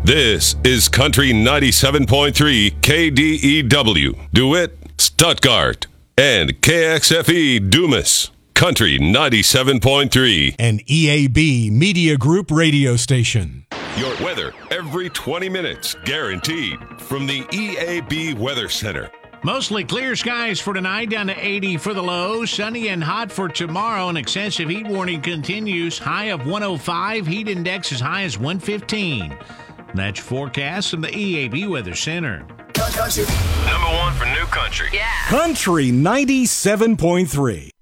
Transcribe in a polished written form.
This is Country 97.3 KDEW, DeWitt, Stuttgart, and KXFE Dumas. Country 97.3. An EAB Media Group radio station. Your weather every 20 minutes, guaranteed, from the EAB Weather Center. Mostly clear skies for tonight, down to 80 for the low. Sunny and hot for tomorrow. An excessive heat warning continues. High of 105. Heat index as high as 115. That's your forecast from the EAB Weather Center. Country. Number one for new country. Yeah. Country 97.3.